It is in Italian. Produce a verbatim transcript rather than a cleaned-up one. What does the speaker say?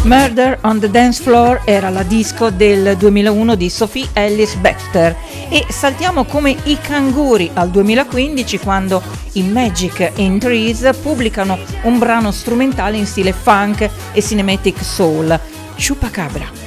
Murder on the Dance Floor era la disco del duemilauno di Sophie Ellis Bextor e saltiamo come i canguri al duemilaquindici quando i Magic in Trees pubblicano un brano strumentale in stile funk e cinematic soul, Chupacabra.